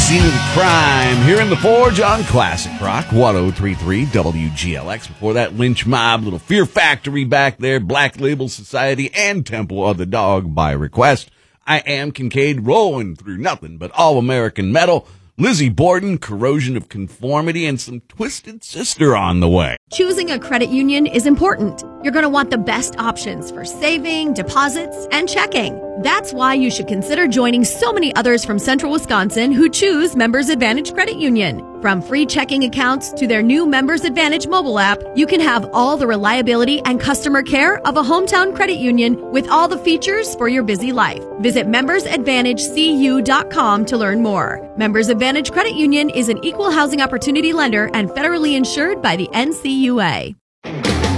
scene of the crime here in the Forge on Classic Rock 103.3 WGLX. Before that, Lynch Mob, Little Fear Factory back there, Black Label Society, and Temple of the Dog by request. I Am Kincaid, rolling through nothing but all-American metal. Lizzie Borden, Corrosion of Conformity, and some Twisted Sister on the way. Choosing a credit union is important. You're going to want the best options for saving, deposits, and checking. That's why you should consider joining so many others from Central Wisconsin who choose Members Advantage Credit Union. From free checking accounts to their new Members Advantage mobile app, you can have all the reliability and customer care of a hometown credit union with all the features for your busy life. Visit membersadvantagecu.com to learn more. Members Advantage Credit Union is an equal housing opportunity lender and federally insured by the NCUA.